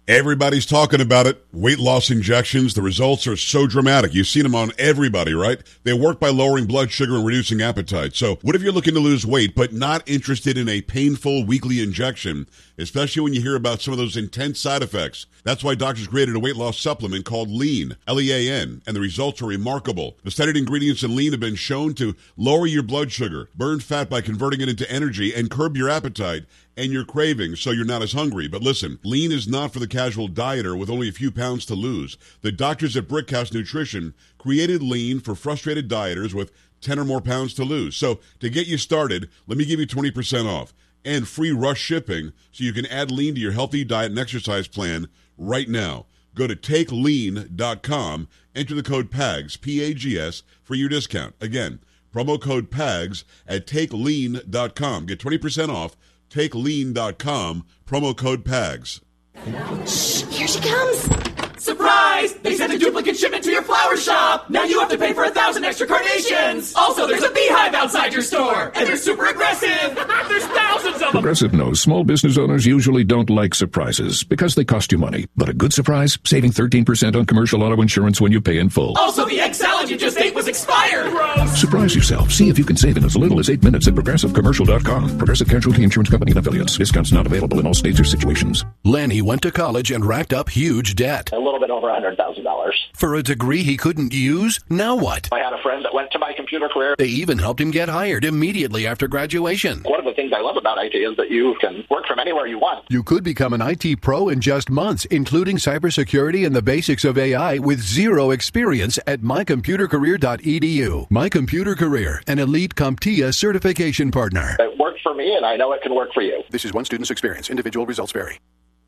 Everybody's talking about it. Weight loss injections. The results are so dramatic. You've seen them on everybody, right? They work by lowering blood sugar and reducing appetite. So what if you're looking to lose weight but not interested in a painful weekly injection, especially when you hear about some of those intense side effects? That's why doctors created a weight loss supplement called Lean, L-E-A-N, and the results are remarkable. The studied ingredients in Lean have been shown to lower your blood sugar, burn fat by converting it into energy, and curb your appetite and your cravings so you're not as hungry. But listen, Lean is not for the casual dieter with only a few pounds to lose. The doctors at Brickhouse Nutrition created Lean for frustrated dieters with 10 or more pounds to lose. So to get you started, let me give you 20% off and free rush shipping so you can add Lean to your healthy diet and exercise plan right now. Go to takelean.com, enter the code PAGS, P-A-G-S, for your discount. Again, promo code PAGS at takelean.com. Get 20% off. TakeLean.com, promo code PAGS. Shh, here she comes. Surprise! They sent a duplicate shipment to your flower shop! Now you have to pay for 1,000 extra carnations! Also, there's a beehive outside your store! And they're super aggressive! There's thousands of them! Progressive knows small business owners usually don't like surprises because they cost you money. But a good surprise? Saving 13% on commercial auto insurance when you pay in full. Also, the egg salad you just ate was expired! Gross! Surprise yourself. See if you can save in as little as 8 minutes at ProgressiveCommercial.com. Progressive Casualty Insurance Company and Affiliates. Discounts not available in all states or situations. Lanny went to college and racked up huge debt. A little bit over $100,000. For a degree he couldn't use? Now what? I had a friend that went to My Computer Career. They even helped him get hired immediately after graduation. One of the things I love about IT is that you can work from anywhere you want. You could become an IT pro in just months, including cybersecurity and the basics of AI with zero experience at mycomputercareer.edu. My Computer Career, an elite CompTIA certification partner. It worked for me, and I know it can work for you. This is one student's experience. Individual results vary.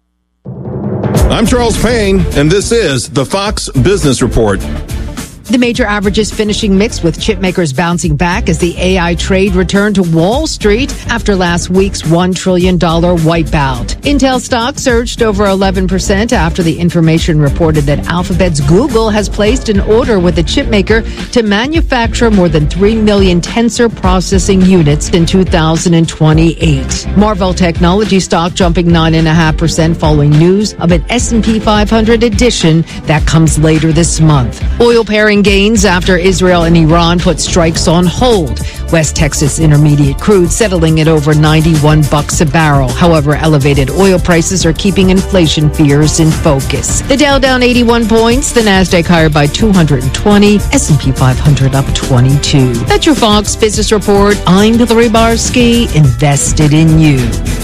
I'm Charles Payne, and this is the Fox Business Report. The major averages finishing mixed with chip makers bouncing back as the AI trade returned to Wall Street after last week's $1 trillion wipeout. Intel stock surged over 11% after the information reported that Alphabet's Google has placed an order with the chip maker to manufacture more than 3 million tensor processing units in 2028. Marvell Technology stock jumping 9.5% following news of an S&P 500 addition that comes later this month. Oil pairing gains after Israel and Iran put strikes on hold. West Texas Intermediate crude settling at over $91 a barrel. However, elevated oil prices are keeping inflation fears in focus. The Dow down 81 points, the Nasdaq higher by 220, S&P 500 up 22. That's your Fox Business Report. I'm Hillary Barsky, invested in you.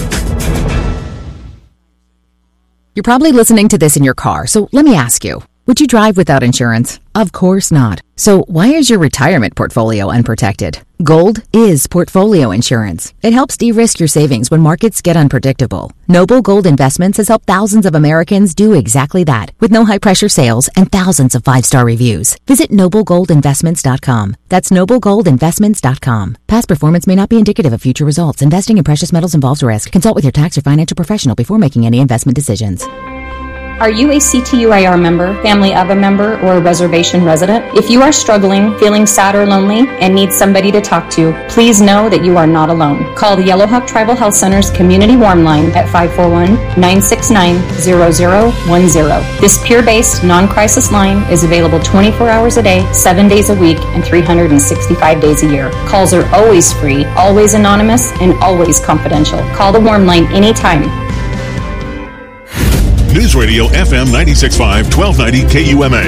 You're probably listening to this in your car, so let me ask you. Would you drive without insurance? Of course not. So why is your retirement portfolio unprotected? Gold is portfolio insurance. It helps de-risk your savings when markets get unpredictable. Noble Gold Investments has helped thousands of Americans do exactly that, with no high-pressure sales and thousands of 5-star reviews. Visit NobleGoldInvestments.com. That's NobleGoldInvestments.com. Past performance may not be indicative of future results. Investing in precious metals involves risk. Consult with your tax or financial professional before making any investment decisions. Are you a CTUIR member, family of a member, or a reservation resident? If you are struggling, feeling sad or lonely, and need somebody to talk to, please know that you are not alone. Call the Yellowhawk Tribal Health Center's Community Warm Line at 541-969-0010. This peer-based, non-crisis line is available 24 hours a day, 7 days a week, and 365 days a year. Calls are always free, always anonymous, and always confidential. Call the Warm Line anytime. News Radio FM 96.5, 1290 KUMA.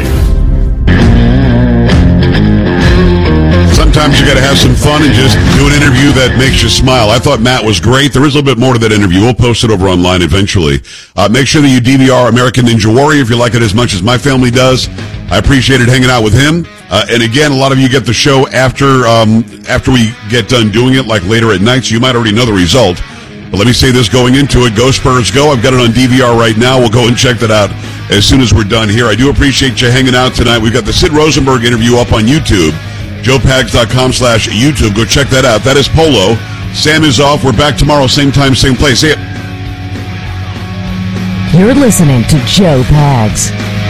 Sometimes you got to have some fun and just do an interview that makes you smile. I thought Matt was great. There is a little bit more to that interview. We'll post it over online eventually. Make sure that you DVR American Ninja Warrior if you like it as much as my family does. I appreciated hanging out with him. And again, a lot of you get the show after we get done doing it, like later at night, so you might already know the result. But let me say this going into it. Go Spurs Go. I've got it on DVR right now. We'll go and check that out as soon as we're done here. I do appreciate you hanging out tonight. We've got the Sid Rosenberg interview up on YouTube. JoePags.com/YouTube. Go check that out. That is Polo. Sam is off. We're back tomorrow, same time, same place. See ya. You're listening to Joe Pags.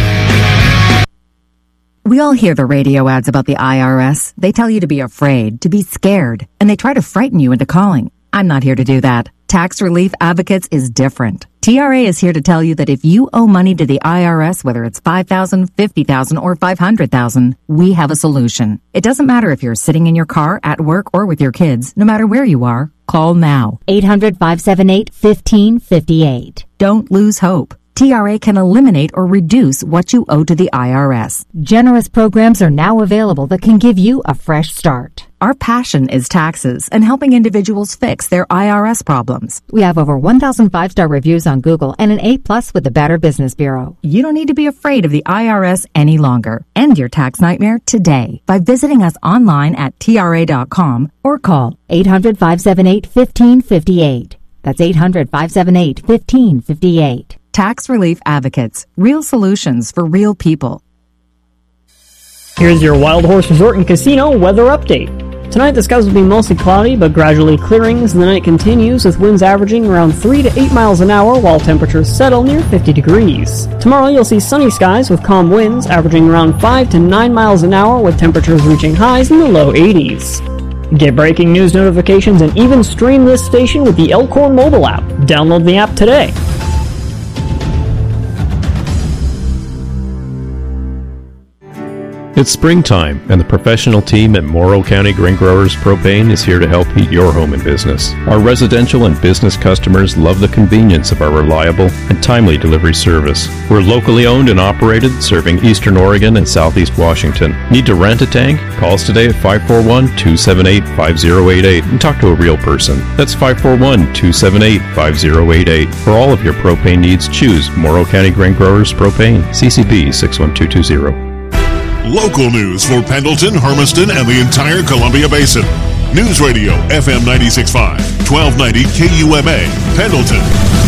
We all hear the radio ads about the IRS. They tell you to be afraid, to be scared, and they try to frighten you into calling. I'm not here to do that. Tax Relief Advocates is different. TRA is here to tell you that if you owe money to the IRS, whether it's $5,000, $50,000, or $500,000, we have a solution. It doesn't matter if you're sitting in your car, at work, or with your kids. No matter where you are, call now. 800-578-1558. Don't lose hope. TRA can eliminate or reduce what you owe to the IRS. Generous programs are now available that can give you a fresh start. Our passion is taxes and helping individuals fix their IRS problems. We have over 1,000 5-star reviews on Google and an A+ with the Better Business Bureau. You don't need to be afraid of the IRS any longer. End your tax nightmare today by visiting us online at TRA.com or call 800-578-1558. That's 800-578-1558. Tax Relief Advocates. Real solutions for real people. Here's your Wild Horse Resort and Casino weather update. Tonight the skies will be mostly cloudy but gradually clearing as the night continues with winds averaging around 3 to 8 miles an hour while temperatures settle near 50 degrees. Tomorrow you'll see sunny skies with calm winds averaging around 5 to 9 miles an hour with temperatures reaching highs in the low 80s. Get breaking news notifications and even stream this station with the Elkhorn mobile app. Download the app today. It's springtime, and the professional team at Morrow County Grain Growers Propane is here to help heat your home and business. Our residential and business customers love the convenience of our reliable and timely delivery service. We're locally owned and operated, serving Eastern Oregon and Southeast Washington. Need to rent a tank? Call us today at 541-278-5088 and talk to a real person. That's 541-278-5088. For all of your propane needs, choose Morrow County Grain Growers Propane, CCB 61220. Local news for Pendleton, Hermiston, and the entire Columbia Basin. News Radio, FM 96.5, 1290 KUMA, Pendleton.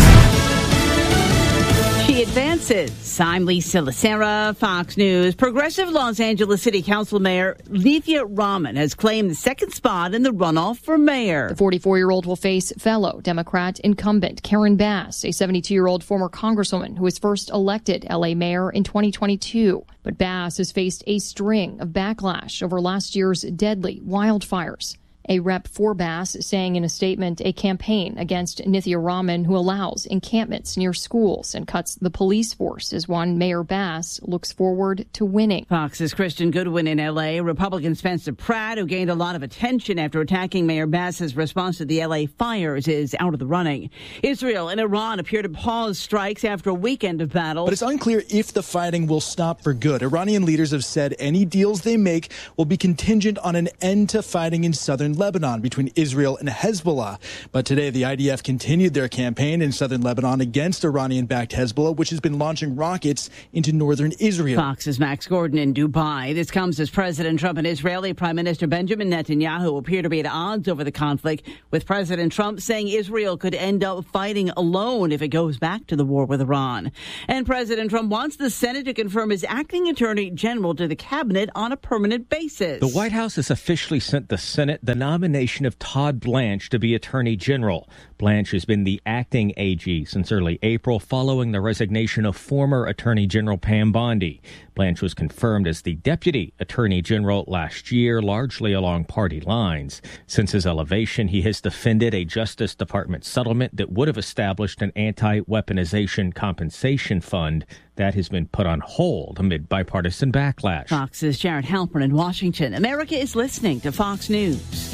She advances. I'm Lisa Lacera, Fox News. Progressive Los Angeles City Council Mayor Nithya Raman has claimed the second spot in the runoff for mayor. The 44-year-old will face fellow Democrat incumbent Karen Bass, a 72-year-old former congresswoman who was first elected L.A. mayor in 2022. But Bass has faced a string of backlash over last year's deadly wildfires. A rep for Bass saying in a statement a campaign against Nithya Raman who allows encampments near schools and cuts the police force is one Mayor Bass looks forward to winning. Fox's Christian Goodwin in L.A. Republican Spencer Pratt, who gained a lot of attention after attacking Mayor Bass's response to the L.A. fires, is out of the running. Israel and Iran appear to pause strikes after a weekend of battles. But it's unclear if the fighting will stop for good. Iranian leaders have said any deals they make will be contingent on an end to fighting in southern Lebanon between Israel and Hezbollah. But today, the IDF continued their campaign in southern Lebanon against Iranian-backed Hezbollah, which has been launching rockets into northern Israel. Fox's Max Gordon in Dubai. This comes as President Trump and Israeli Prime Minister Benjamin Netanyahu appear to be at odds over the conflict, with President Trump saying Israel could end up fighting alone if it goes back to the war with Iran. And President Trump wants the Senate to confirm his acting attorney general to the cabinet on a permanent basis. The White House has officially sent the Senate the nomination of Todd Blanche to be Attorney General. Blanche has been the acting AG since early April following the resignation of former Attorney General Pam Bondi. Blanche was confirmed as the Deputy Attorney General last year, largely along party lines. Since his elevation, he has defended a Justice Department settlement that would have established an anti-weaponization compensation fund that has been put on hold amid bipartisan backlash. Fox's Jared Halpern in Washington. America is listening to Fox News.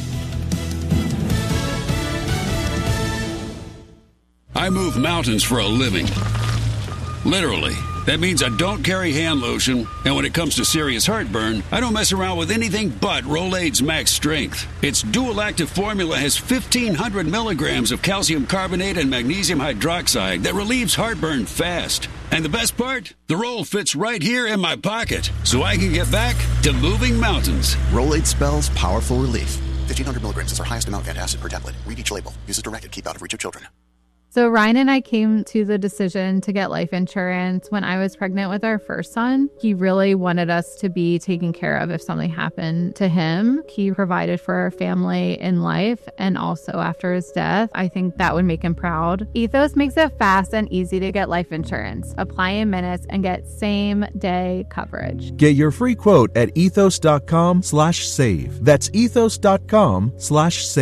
I move mountains for a living. Literally. That means I don't carry hand lotion, and when it comes to serious heartburn, I don't mess around with anything but Rolaids Max Strength. Its dual-active formula has 1,500 milligrams of calcium carbonate and magnesium hydroxide that relieves heartburn fast. And the best part? The roll fits right here in my pocket, so I can get back to moving mountains. Rolaids spells powerful relief. 1,500 milligrams is our highest amount of antacid per tablet. Read each label. Use as directed. Keep out of reach of children. So Ryan and I came to the decision to get life insurance when I was pregnant with our first son. He really wanted us to be taken care of if something happened to him. He provided for our family in life and also after his death. I think that would make him proud. Ethos makes it fast and easy to get life insurance. Apply in minutes and get same-day coverage. Get your free quote at ethos.com/save. That's ethos.com/save.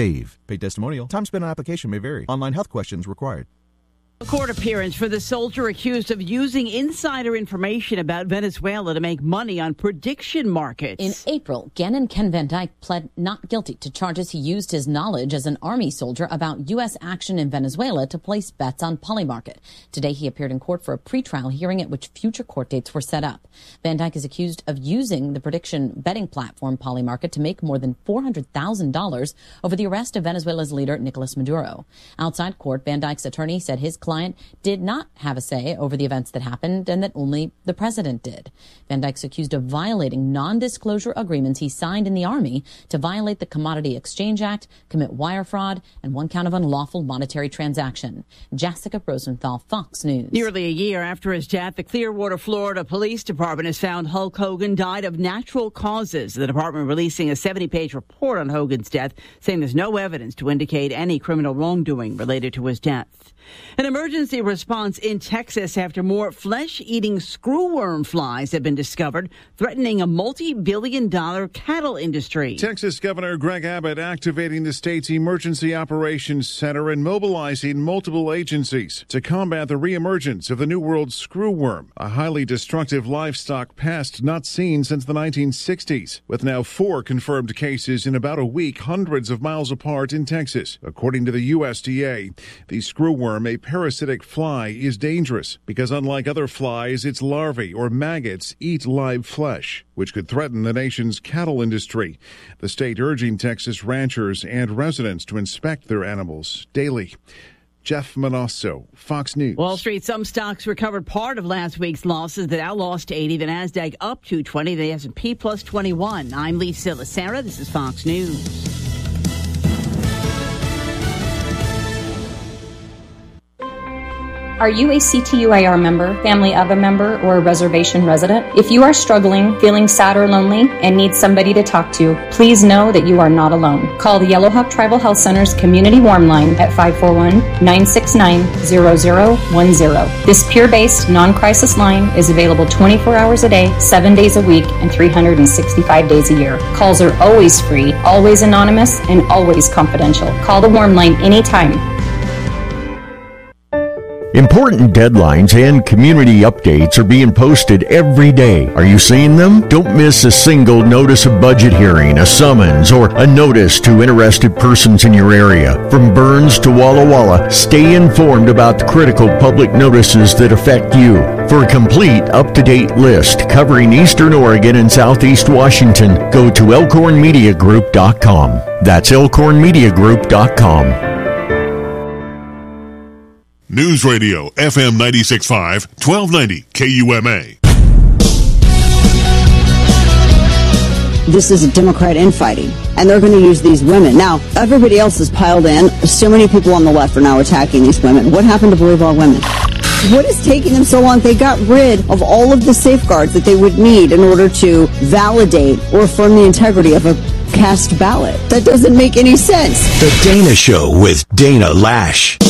Paid testimonial. Time spent on application may vary. Online health questions required. A court appearance for the soldier accused of using insider information about Venezuela to make money on prediction markets. In April, Gannon Ken Van Dyke pled not guilty to charges he used his knowledge as an Army soldier about U.S. action in Venezuela to place bets on Polymarket. Today, he appeared in court for a pretrial hearing at which future court dates were set up. Van Dyke is accused of using the prediction betting platform Polymarket to make more than $400,000 over the arrest of Venezuela's leader, Nicolas Maduro. Outside court, Van Dyke's attorney said his client did not have a say over the events that happened and that only the president did. Van Dyke's accused of violating non-disclosure agreements he signed in the Army to violate the Commodity Exchange Act, commit wire fraud, and one count of unlawful monetary transaction. Jessica Rosenthal, Fox News. Nearly a year after his death, the Clearwater, Florida Police Department has found Hulk Hogan died of natural causes. The department releasing a 70-page report on Hogan's death, saying there's no evidence to indicate any criminal wrongdoing related to his death. An emergency response in Texas after more flesh-eating screwworm flies have been discovered, threatening a multi-billion-dollar cattle industry. Texas Governor Greg Abbott activating the state's Emergency Operations Center and mobilizing multiple agencies to combat the reemergence of the New World screwworm, a highly destructive livestock pest not seen since the 1960s, with now 4 confirmed cases in about a week, hundreds of miles apart in Texas. According to the USDA, the screwworm, a parasitic fly, is dangerous because unlike other flies, its larvae or maggots eat live flesh, which could threaten the nation's cattle industry. The state urging Texas ranchers and residents to inspect their animals daily. Jeff Manasso, Fox News. Wall Street, some stocks recovered part of last week's losses. The Dow lost 80, the Nasdaq up 220, the S&P plus 21. I'm Lisa Lacera. This is Fox News. Are you a CTUIR member, family of a member, or a reservation resident? If you are struggling, feeling sad or lonely, and need somebody to talk to, please know that you are not alone. Call the Yellowhawk Tribal Health Center's Community Warm Line at 541-969-0010. This peer-based, non-crisis line is available 24 hours a day, 7 days a week, and 365 days a year. Calls are always free, always anonymous, and always confidential. Call the Warm Line anytime. Important deadlines and community updates are being posted every day. Are you seeing them? Don't miss a single notice of budget hearing, a summons, or a notice to interested persons in your area. From Burns to Walla Walla, stay informed about the critical public notices that affect you. For a complete, up-to-date list covering Eastern Oregon and Southeast Washington, go to elkhornmediagroup.com. That's elkhornmediagroup.com. News Radio, FM 96.5, 1290 KUMA. This is a Democrat infighting, and they're going to use these women. Now, everybody else has piled in. So many people on the left are now attacking these women. What happened to Believe All Women? What is taking them so long? They got rid of all of the safeguards that they would need in order to validate or affirm the integrity of a cast ballot. That doesn't make any sense. The Dana Show with Dana Lash.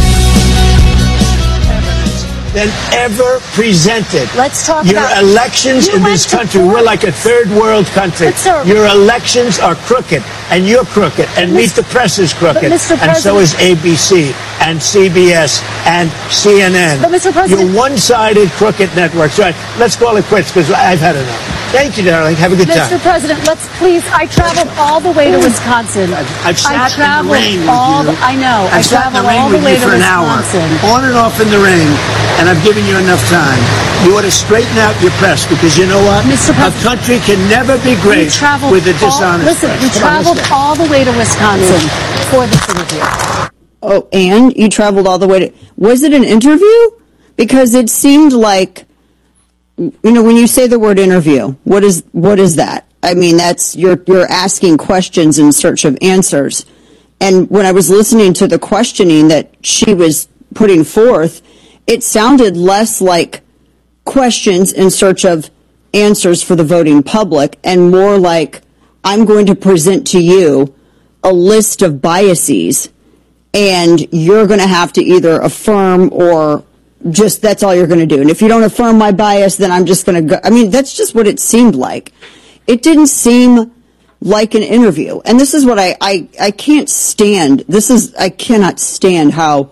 Than ever presented. Let's talk your about elections in this country. We're like a third world country. Your elections are crooked, and you're crooked, and Meet the Press is crooked, and so is ABC and CBS and CNN. But Mr. President, you're one-sided crooked networks. Right? Let's call it quits because I've had enough. Thank you, darling. Have a good time. Mr. President, let's please. I traveled all the way to Wisconsin. I've sat in the rain with you. I know. I've sat in the rain with you for an hour, on and off in the rain, and I've given you enough time. You ought to straighten out your press because you know what? Mr. A country can never be great with a dishonest press. We traveled all the way to Wisconsin for this interview. Oh, and you traveled all the way to... Was it an interview? Because it seemed like... You know, when you say the word interview, what is that? I mean, that's you're asking questions in search of answers. And when I was listening to the questioning that she was putting forth, it sounded less like questions in search of answers for the voting public and more like, I'm going to present to you a list of biases, and you're going to have to either affirm or just that's all you're going to do. And if you don't affirm my bias, then I'm just going to go. I mean, that's just what it seemed like. It didn't seem like an interview. And this is what I can't stand. I cannot stand how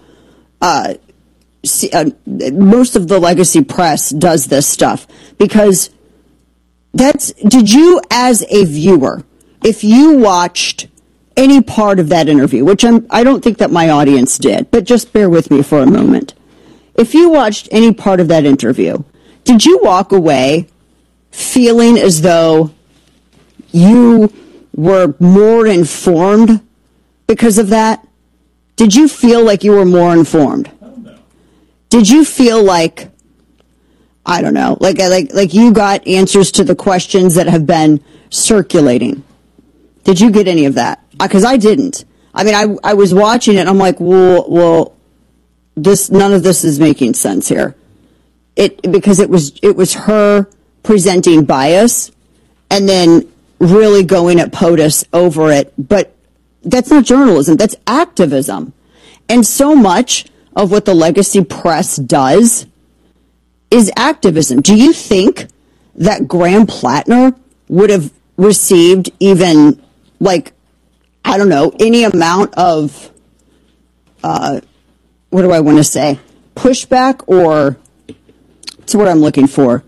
most of the legacy press does this stuff, because did you as a viewer, if you watched any part of that interview, which I don't think that my audience did, but just bear with me for a moment. If you watched any part of that interview, did you walk away feeling as though you were more informed because of that? Did you feel like you were more informed? Did you feel like, I don't know, like you got answers to the questions that have been circulating? Did you get any of that? Because I didn't. I mean, I was watching it and I'm like, well, none of this is making sense here. Because it was her presenting bias and then really going at POTUS over it. But that's not journalism. That's activism. And so much of what the legacy press does is activism. Do you think that Graham Plattner would have received even, like, I don't know, any amount of, what do I want to say, pushback, or it's what I'm looking for,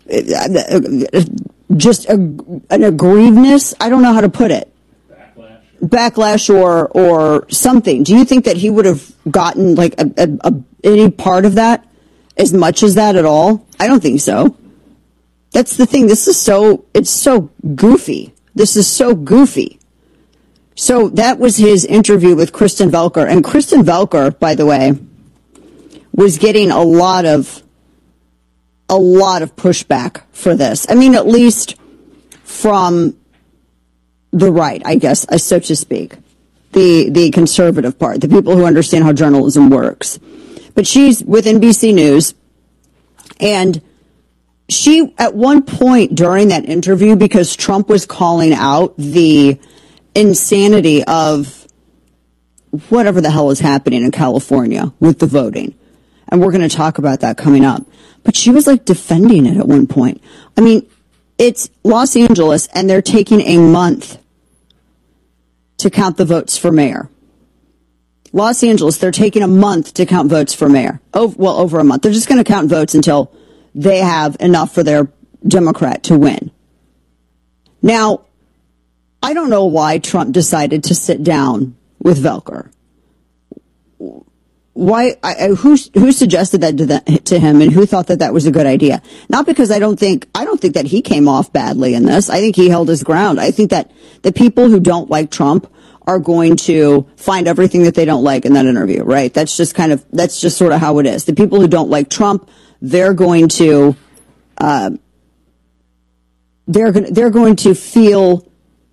just an aggrievedness? I don't know how to put it. Backlash or something. Do you think that he would have gotten like any part of that, as much as that at all? I don't think so. That's the thing. It's so goofy. This is so goofy. So that was his interview with Kristen Velker. And Kristen Velker, by the way, was getting a lot of pushback for this. I mean, at least from the right, I guess, so to speak, the conservative part, the people who understand how journalism works. But she's with NBC News, and she, at one point during that interview, because Trump was calling out the insanity of whatever the hell is happening in California with the voting, and we're going to talk about that coming up, but she was like defending it at one point. I mean, it's Los Angeles, and they're taking a month to count the votes for mayor. Los Angeles, they're taking a month to count votes for mayor. Over a month. They're just going to count votes until they have enough for their Democrat to win. Now, I don't know why Trump decided to sit down with Velker. Why? Who suggested that to him, and who thought that was a good idea? Not because I don't think that he came off badly in this. I think he held his ground. I think that the people who don't like Trump are going to find everything that they don't like in that interview, right? That's just sort of how it is. The people who don't like Trump, they're going to feel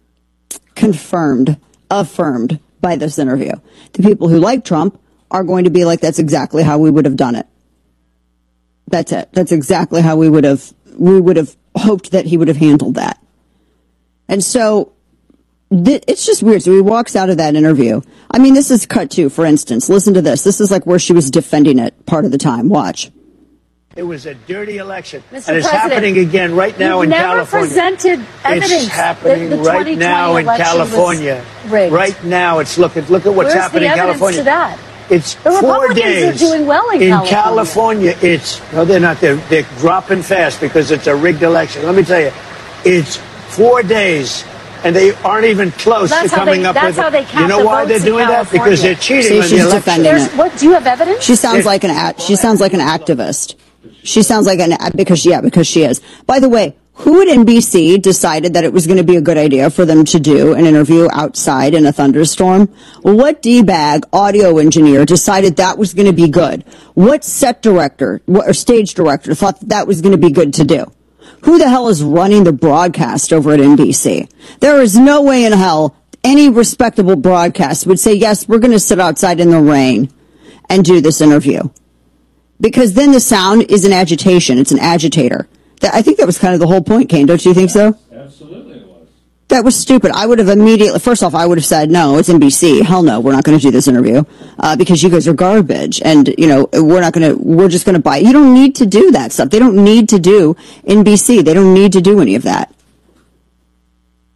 affirmed by this interview. The people who like Trump are going to be like, that's exactly how we would have done it. That's it. That's exactly how we would have hoped that he would have handled that. And so it's just weird. So he walks out of that interview. I mean, this is cut two, for instance. Listen to this. This is like where she was defending it part of the time. Watch. It was a dirty election. Mr. And it's President, happening again right now in California. You've never presented evidence. It's happening that the right now in California. Right now, it's look at what's happening in California. Where's the evidence to that? It's the 4 Republicans days. are doing well in California. They're not. They're dropping fast because it's a rigged election. Let me tell you, it's 4 days, and they aren't even close to coming up with it. You know why they're doing that? Because they're cheating on the election. Defending it. What? Do you have evidence? She sounds like an activist. She sounds like because she is. By the way, who at NBC decided that it was going to be a good idea for them to do an interview outside in a thunderstorm? Well, what D-bag audio engineer decided that was going to be good? What set director or stage director thought that was going to be good to do? Who the hell is running the broadcast over at NBC? There is no way in hell any respectable broadcast would say, yes, we're going to sit outside in the rain and do this interview. Because then the sound is an agitation. It's an agitator. I think that was kind of the whole point, Kane. Don't you think so? Absolutely it was. That was stupid. I would have immediately, first off, I would have said, no, it's NBC. Hell no, we're not going to do this interview because you guys are garbage. And, we're just going to buy it. You don't need to do that stuff. They don't need to do NBC. They don't need to do any of that.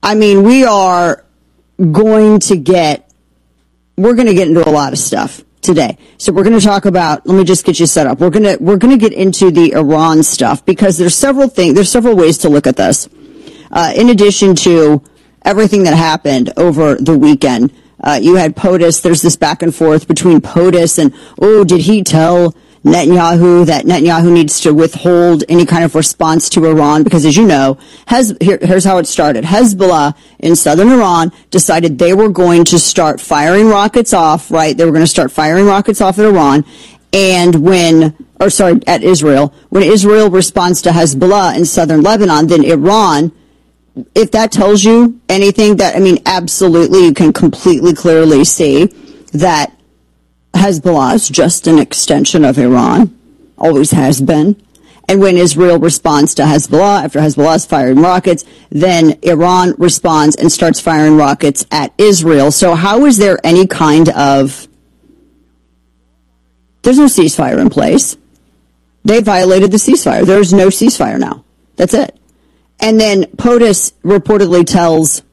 I mean, we're going to get into a lot of stuff today. So we're going to talk about, let me just get you set up. We're going to get into the Iran stuff because there's several ways to look at this. In addition to everything that happened over the weekend, you had POTUS. There's this back and forth between POTUS and, did he tell Netanyahu that Netanyahu needs to withhold any kind of response to Iran? Because as you know, here's how it started. Hezbollah in southern Iran decided they were going to start firing rockets off, right? They were going to start firing rockets off at Iran. And at Israel. When Israel responds to Hezbollah in southern Lebanon, then Iran, if that tells you anything, absolutely, you can completely clearly see that Hezbollah is just an extension of Iran, always has been. And when Israel responds to Hezbollah, after Hezbollah is firing rockets, then Iran responds and starts firing rockets at Israel. So how is there any kind of... There's no ceasefire in place. They violated the ceasefire. There's no ceasefire now. That's it. And then POTUS reportedly tells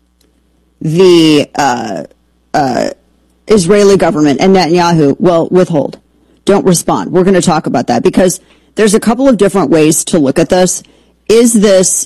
the Israeli government and Netanyahu, well, withhold. Don't respond. We're going to talk about that because there's a couple of different ways to look at this. Is this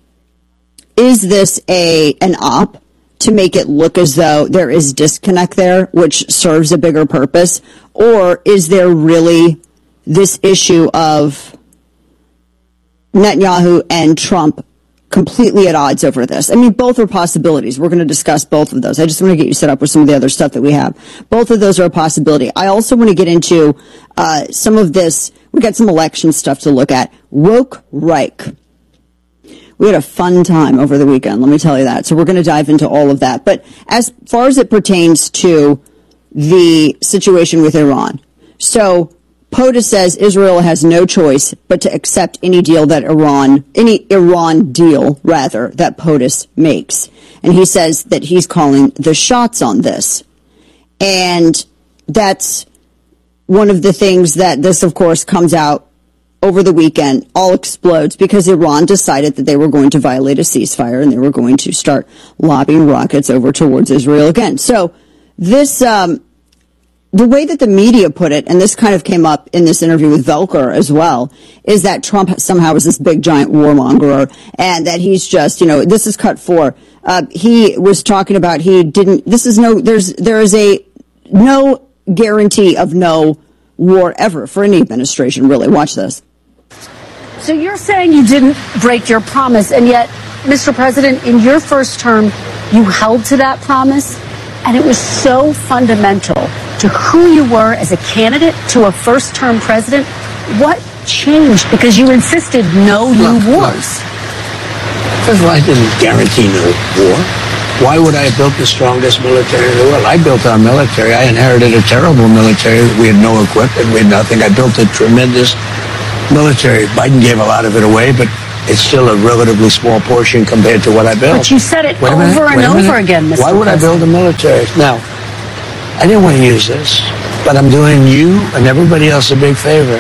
an op to make it look as though there is disconnect there, which serves a bigger purpose? Or is there really this issue of Netanyahu and Trump completely at odds over this? I mean, both are possibilities. We're going to discuss both of those. I just want to get you set up with some of the other stuff that we have. Both of those are a possibility. I also want to get into some of this. We got some election stuff to look at. Woke Reich. We had a fun time over the weekend, let me tell you that. So we're going to dive into all of that. But as far as it pertains to the situation with Iran, so POTUS says Israel has no choice but to accept any Iran deal that POTUS makes. And he says that he's calling the shots on this. And that's one of the things that this, of course, comes out over the weekend, all explodes because Iran decided that they were going to violate a ceasefire and they were going to start lobbing rockets over towards Israel again. So this, the way that the media put it, and this kind of came up in this interview with Velker as well, is that Trump somehow is this big giant warmonger and that he's just, this is cut for. He was talking about there is no guarantee of no war ever for any administration, really. Watch this. So you're saying you didn't break your promise, and yet, Mr. President, in your first term, you held to that promise, and it was so fundamental to who you were as a candidate to a first-term president. What changed? Because you insisted no new wars. First of all, I didn't guarantee no war. Why would I have built the strongest military in the world? I built our military. I inherited a terrible military. We had no equipment. We had nothing. I built a tremendous military. Biden gave a lot of it away, but it's still a relatively small portion compared to what I built. But you said it over and over again, Mr. Why would I build a military? Now, I didn't want to use this, but I'm doing you and everybody else a big favor.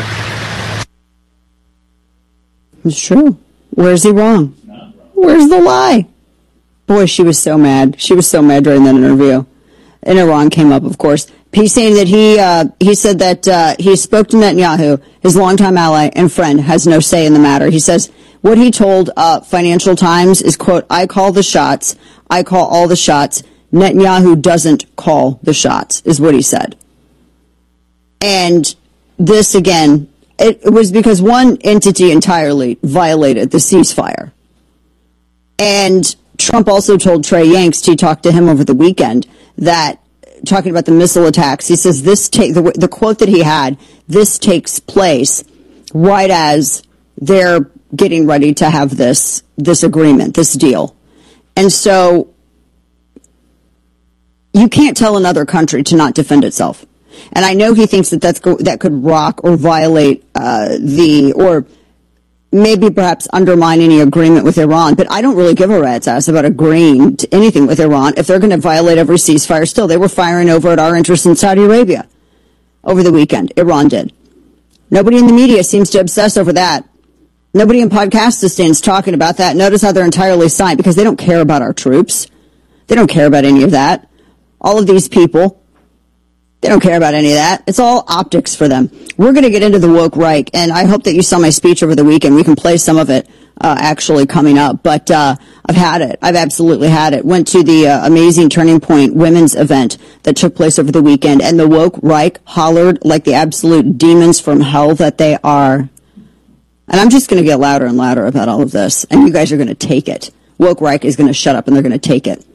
It's true. Where's he wrong? Where's the lie? Boy, she was so mad. She was so mad during that interview. And Iran came up, of course. He's saying that he said that he spoke to Netanyahu, his longtime ally and friend, has no say in the matter. He says what he told Financial Times is, quote, I call the shots. I call all the shots. Netanyahu doesn't call the shots, is what he said. And this, again, it was because one entity entirely violated the ceasefire. And Trump also told Trey Yanks, he talked to him over the weekend, that talking about the missile attacks, he says the quote that he had, this takes place right as they're getting ready to have this agreement, this deal. And so you can't tell another country to not defend itself. And I know he thinks that could rock or violate or maybe perhaps undermine any agreement with Iran, but I don't really give a rat's ass about agreeing to anything with Iran. If they're going to violate every ceasefire, still, they were firing over at our interests in Saudi Arabia over the weekend. Iran did. Nobody in the media seems to obsess over that. Nobody in Podcastistan is talking about that. Notice how they're entirely silent because they don't care about our troops. They don't care about any of that. All of these people, they don't care about any of that. It's all optics for them. We're going to get into the woke Reich, and I hope that you saw my speech over the weekend. We can play some of it actually coming up, but I've had it. I've absolutely had it. Went to the amazing Turning Point women's event that took place over the weekend, and the woke Reich hollered like the absolute demons from hell that they are. And I'm just going to get louder and louder about all of this, and you guys are going to take it. Woke Reich is going to shut up, and they're going to take it.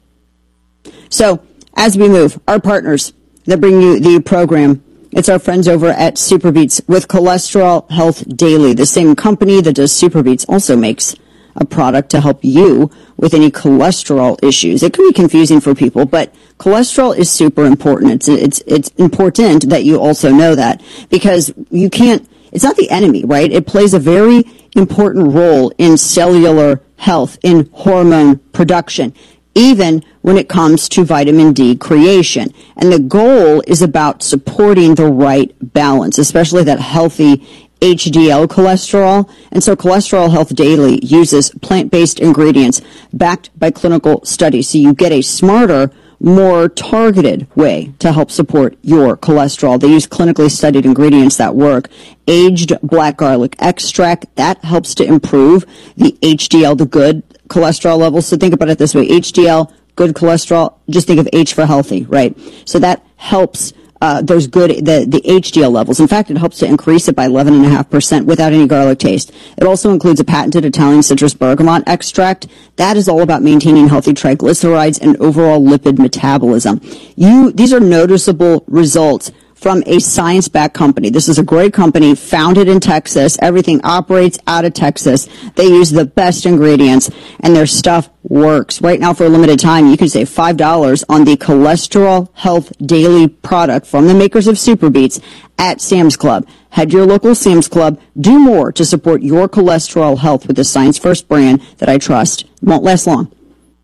So, as we move, our partners that bring you the program, it's our friends over at Superbeats with Cholesterol Health Daily. The same company that does Superbeats also makes a product to help you with any cholesterol issues. It can be confusing for people, but cholesterol is super important. It's important that you also know that, because you can't, it's not the enemy, right? It plays a very important role in cellular health, in hormone production, even when it comes to vitamin D creation. And the goal is about supporting the right balance, especially that healthy HDL cholesterol. And so Cholesterol Health Daily uses plant-based ingredients backed by clinical studies. So you get a smarter, more targeted way to help support your cholesterol. They use clinically studied ingredients that work. Aged black garlic extract, that helps to improve the HDL, the good cholesterol levels. So think about it this way. HDL, good cholesterol, just think of H for healthy, right? So that helps those good, the HDL levels. In fact, it helps to increase it by 11.5% without any garlic taste. It also includes a patented Italian citrus bergamot extract. That is all about maintaining healthy triglycerides and overall lipid metabolism. These are noticeable results from a science-backed company. This is a great company founded in Texas. Everything operates out of Texas. They use the best ingredients, and their stuff works. Right now, for a limited time, you can save $5 on the Cholesterol Health Daily product from the makers of Superbeats at Sam's Club. Head to your local Sam's Club. Do more to support your cholesterol health with the Science First brand that I trust. It won't last long.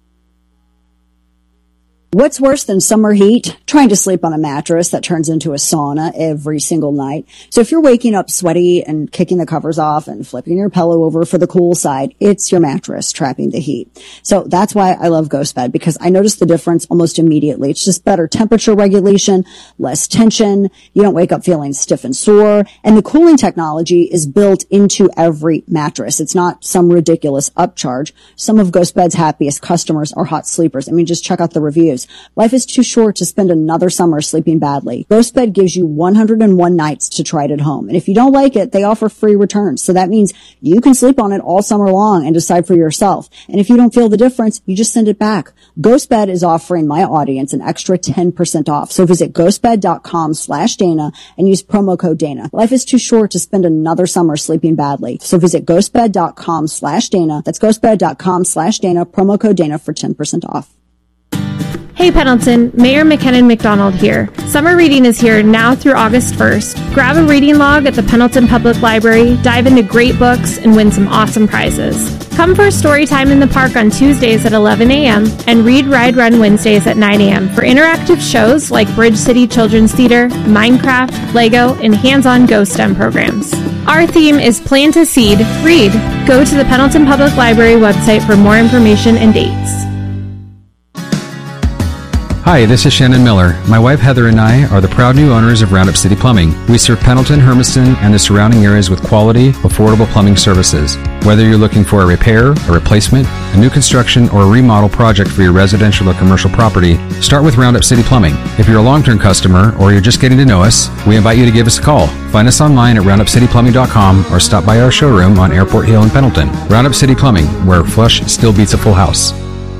What's worse than summer heat? Trying to sleep on a mattress that turns into a sauna every single night. So if you're waking up sweaty and kicking the covers off and flipping your pillow over for the cool side, it's your mattress trapping the heat. So that's why I love GhostBed, because I notice the difference almost immediately. It's just better temperature regulation, less tension. You don't wake up feeling stiff and sore. And the cooling technology is built into every mattress. It's not some ridiculous upcharge. Some of GhostBed's happiest customers are hot sleepers. I mean, just check out the reviews. Life is too short to spend another summer sleeping badly. GhostBed gives you 101 nights to try it at home. And if you don't like it, they offer free returns. So that means you can sleep on it all summer long and decide for yourself. And if you don't feel the difference, you just send it back. GhostBed is offering my audience an extra 10% off. So visit ghostbed.com/Dana and use promo code Dana. Life is too short to spend another summer sleeping badly. So visit ghostbed.com/Dana. That's ghostbed.com/Dana, promo code Dana for 10% off. Hey Pendleton, Mayor McKinnon McDonald here. Summer reading is here now through August 1st. Grab a reading log at the Pendleton Public Library, dive into great books, and win some awesome prizes. Come for story time in the park on Tuesdays at 11 a.m. and Read, Ride, Run Wednesdays at 9 a.m. for interactive shows like Bridge City Children's Theater, Minecraft, Lego, and hands-on Ghost STEM programs. Our theme is Plant a Seed, Read. Go to the Pendleton Public Library website for more information and dates. Hi, this is Shannon Miller. My wife Heather and I are the proud new owners of Roundup City Plumbing. We serve Pendleton, Hermiston, and the surrounding areas with quality, affordable plumbing services. Whether you're looking for a repair, a replacement, a new construction, or a remodel project for your residential or commercial property, start with Roundup City Plumbing. If you're a long-term customer or you're just getting to know us, we invite you to give us a call. Find us online at roundupcityplumbing.com or stop by our showroom on Airport Hill in Pendleton. Roundup City Plumbing, where flush still beats a full house.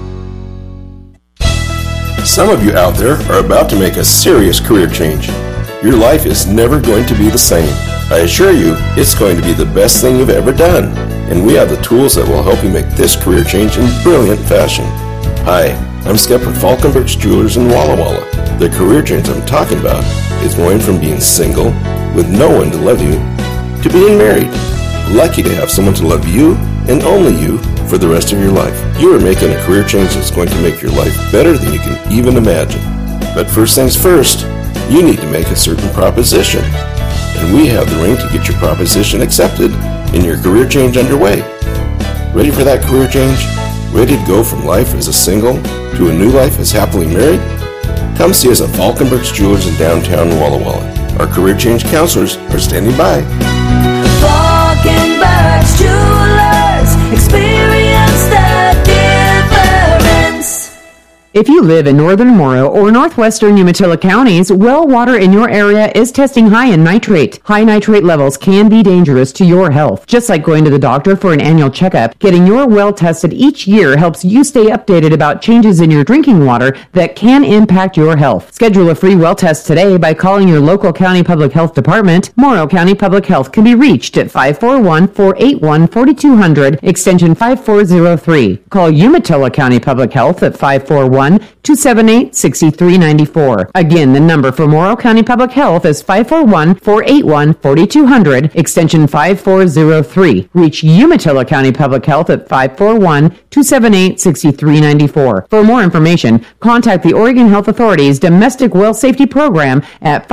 Some of you out there are about to make a serious career change. Your life is never going to be the same. I assure you, it's going to be the best thing you've ever done. And we have the tools that will help you make this career change in brilliant fashion. Hi, I'm Skep with Falkenberg's Jewelers in Walla Walla. The career change I'm talking about is going from being single, with no one to love you, to being married. Lucky to have someone to love you, and only you, for the rest of your life. You are making a career change that's going to make your life better than you can even imagine. But first things first, you need to make a certain proposition. And we have the ring to get your proposition accepted and your career change underway. Ready for that career change? Ready to go from life as a single to a new life as happily married? Come see us at Falkenberg's Jewelers in downtown Walla Walla. Our career change counselors are standing by. Falkenberg's Jewelers, experience the difference. If you live in northern Morrow or northwestern Umatilla counties, well water in your area is testing high in nitrate. High nitrate levels can be dangerous to your health. Just like going to the doctor for an annual checkup, getting your well tested each year helps you stay updated about changes in your drinking water that can impact your health. Schedule a free well test today by calling your local county public health department. Morrow County Public Health can be reached at 541-481-4200, extension 5403. Call Umatilla County Public Health at 541-278-6394. Again, the number for Morrow County Public Health is 541-481-4200, extension 5403. Reach Umatilla County Public Health at 541-278-6394. For more information, contact the Oregon Health Authority's Domestic Well Safety Program at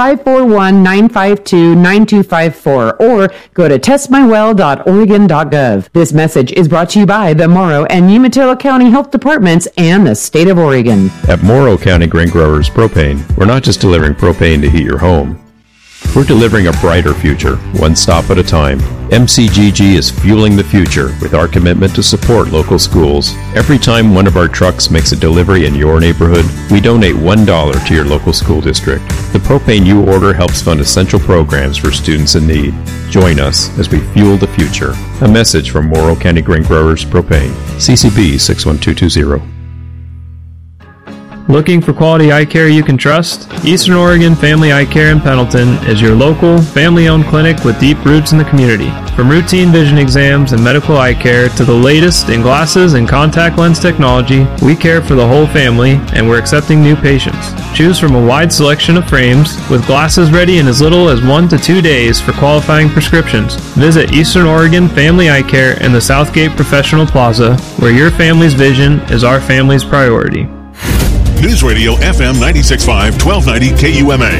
541-952-9254 or go to testmywell.oregon.gov. This message is brought to you by the Morrow and Umatilla County Health Departments and the state of Oregon. At Morrow County Grain Growers Propane, we're not just delivering propane to heat your home. We're delivering a brighter future, one stop at a time. MCGG is fueling the future with our commitment to support local schools. Every time one of our trucks makes a delivery in your neighborhood, we donate $1 to your local school district. The propane you order helps fund essential programs for students in need. Join us as we fuel the future. A message from Morrow County Grain Growers Propane. CCB 61220. Looking for quality eye care you can trust? Eastern Oregon Family Eye Care in Pendleton is your local, family-owned clinic with deep roots in the community. From routine vision exams and medical eye care to the latest in glasses and contact lens technology, we care for the whole family and we're accepting new patients. Choose from a wide selection of frames with glasses ready in as little as 1 to 2 days for qualifying prescriptions. Visit Eastern Oregon Family Eye Care in the Southgate Professional Plaza, where your family's vision is our family's priority. News Radio FM 96.5, 1290 KUMA.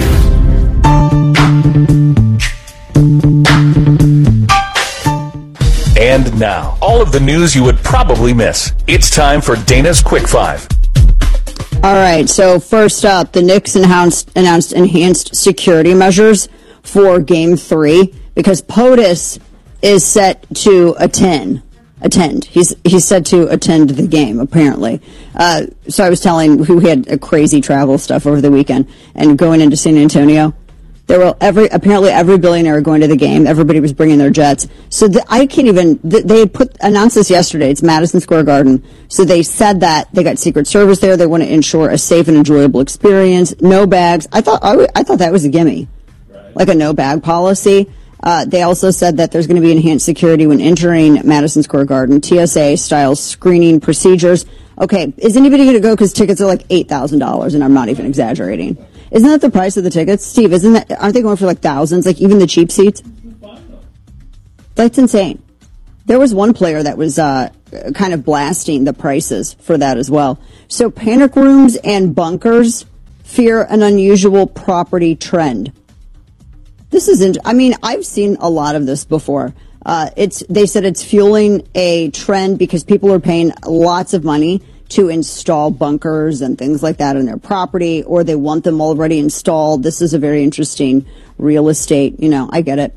And now, all of the news you would probably miss. It's time for Dana's Quick Five. All right, so first up, the Knicks announced enhanced security measures for Game 3 because POTUS is set to attend. He's set to attend the game, apparently. So I was telling who had a crazy travel stuff over the weekend and going into San Antonio. There were apparently every billionaire going to the game. Everybody was bringing their jets. So I can't even, they announced this yesterday. It's Madison Square Garden. So they said that they got Secret Service there. They want to ensure a safe and enjoyable experience. No bags. I thought that was a gimme. Right. Like a no bag policy. They also said that there's going to be enhanced security when entering Madison Square Garden, TSA-style screening procedures. Okay, is anybody going to go because tickets are like $8,000, and I'm not even exaggerating. Isn't that the price of the tickets? Steve, aren't they going for like thousands, like even the cheap seats? That's insane. There was one player that was kind of blasting the prices for that as well. So panic rooms and bunkers fear an unusual property trend. This isn't, I've seen a lot of this before. They said it's fueling a trend because people are paying lots of money to install bunkers and things like that on their property, or they want them already installed. This is a very interesting real estate, I get it.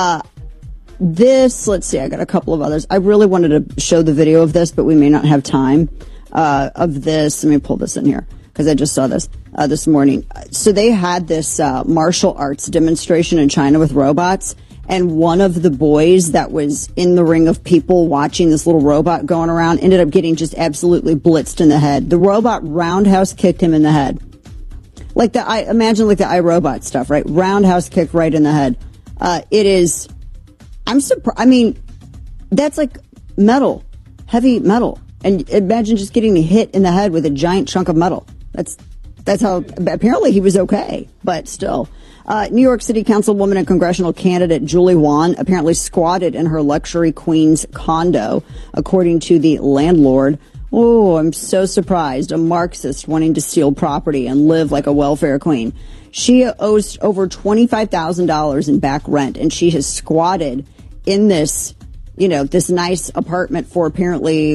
Let's see, I got a couple of others. I really wanted to show the video of this, but we may not have time, of this. Let me pull this in here, because I just saw this this morning. So they had this martial arts demonstration in China with robots, and one of the boys that was in the ring of people watching this little robot going around ended up getting just absolutely blitzed in the head. The robot roundhouse kicked him in the head. Imagine like the iRobot stuff, right? Roundhouse kick right in the head. I'm surprised. That's like metal, heavy metal. And imagine just getting hit in the head with a giant chunk of metal. That's how, apparently he was okay, but still. New York City Councilwoman and congressional candidate Julie Wan apparently squatted in her luxury Queens condo, according to the landlord. Oh, I'm so surprised. A Marxist wanting to steal property and live like a welfare queen. She owes over $25,000 in back rent, and she has squatted in this this nice apartment for apparently,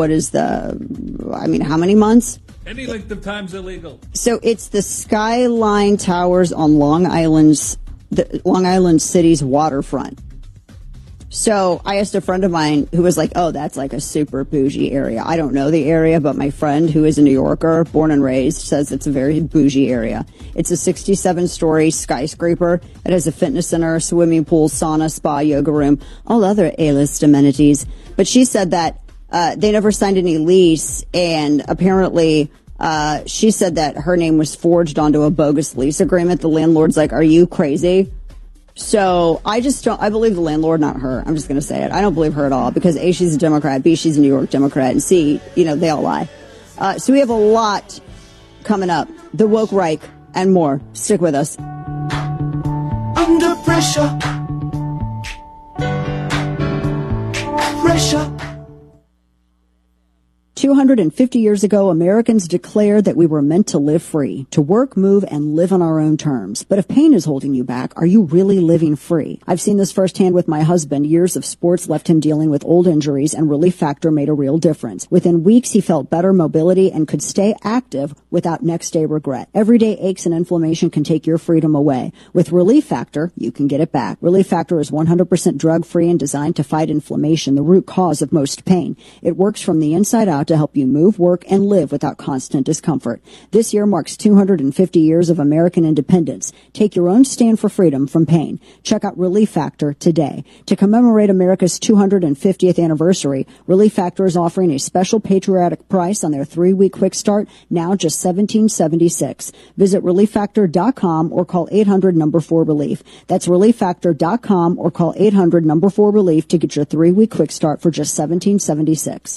how many months? Any length of time's illegal. So it's the Skyline Towers on Long Island City's waterfront. So I asked a friend of mine who was like, oh, that's like a super bougie area. I don't know the area, but my friend who is a New Yorker, born and raised, says it's a very bougie area. It's a 67-story skyscraper. It has a fitness center, swimming pool, sauna, spa, yoga room, all other A-list amenities. But she said that they never signed any lease, and apparently she said that her name was forged onto a bogus lease agreement. The landlord's like, are you crazy? So I believe the landlord, not her. I'm just going to say it. I don't believe her at all because A, she's a Democrat, B, she's a New York Democrat, and C, they all lie. So we have a lot coming up. The woke Reich and more. Stick with us. Under pressure. Pressure. 250 years ago, Americans declared that we were meant to live free, to work, move, and live on our own terms. But if pain is holding you back, are you really living free? I've seen this firsthand with my husband. Years of sports left him dealing with old injuries, and Relief Factor made a real difference. Within weeks, he felt better mobility and could stay active without next-day regret. Everyday aches and inflammation can take your freedom away. With Relief Factor, you can get it back. Relief Factor is 100% drug-free and designed to fight inflammation, the root cause of most pain. It works from the inside out to help you move, work, and live without constant discomfort. This year marks 250 years of American independence. Take your own stand for freedom from pain. Check out Relief Factor today. To commemorate America's 250th anniversary, Relief Factor is offering a special patriotic price on their 3-week quick start, now just $17.76. Visit ReliefFactor.com or call 800-4RELIEF. That's ReliefFactor.com or call 800-4RELIEF to get your 3-week quick start for just $17.76.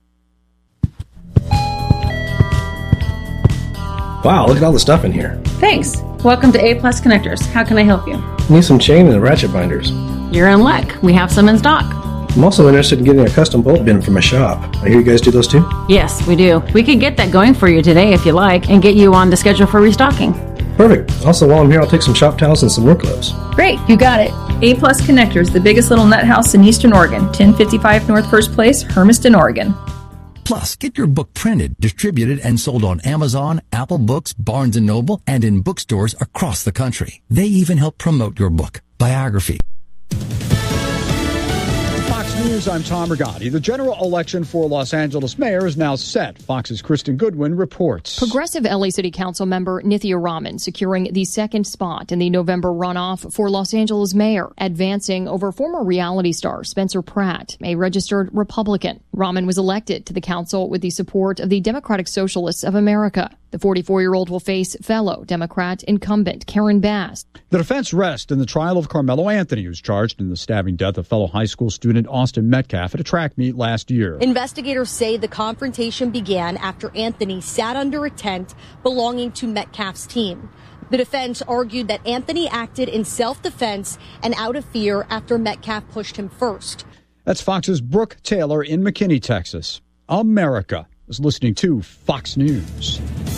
Wow, look at all the stuff in here. Thanks. Welcome to A+ Connectors. How can I help you? Need some chain and ratchet binders. You're in luck. We have some in stock. I'm also interested in getting a custom bolt bin for my shop. I hear you guys do those too? Yes, we do. We could get that going for you today if you like and get you on the schedule for restocking. Perfect. Also, while I'm here, I'll take some shop towels and some work gloves. Great, you got it. A+ Connectors, the biggest little nut house in Eastern Oregon, 1055 North First Place, Hermiston, Oregon. Plus, get your book printed, distributed, and sold on Amazon, Apple Books, Barnes & Noble, and in bookstores across the country. They even help promote your book, biography. Fox News, I'm Tom Rigotti. The general election for Los Angeles mayor is now set. Fox's Kristen Goodwin reports. Progressive LA City Council member Nithya Raman securing the second spot in the November runoff for Los Angeles mayor, advancing over former reality star Spencer Pratt, a registered Republican. Raman was elected to the council with the support of the Democratic Socialists of America. The 44-year-old will face fellow Democrat incumbent Karen Bass. The defense rests in the trial of Carmelo Anthony, who's charged in the stabbing death of fellow high school student Austin Metcalf at a track meet last year. Investigators say the confrontation began after Anthony sat under a tent belonging to Metcalf's team. The defense argued that Anthony acted in self-defense and out of fear after Metcalf pushed him first. That's Fox's Brooke Taylor in McKinney, Texas. America is listening to Fox News.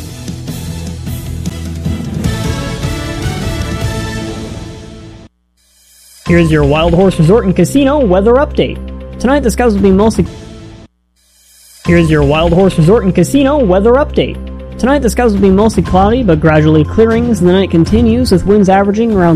Here's your Wild Horse Resort and Casino weather update. Tonight the skies will be mostly... Here's your Wild Horse Resort and Casino weather update. Tonight the skies will be mostly cloudy but gradually clearing as the night continues with winds averaging around